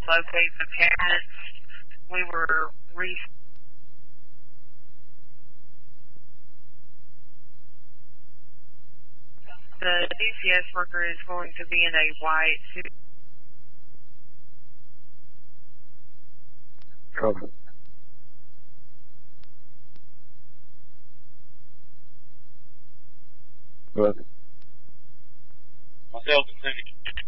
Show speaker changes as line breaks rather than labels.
locate the parents. We were the DCS worker is going to be in a white suit.
Trouble. What?
Myself and Cindy.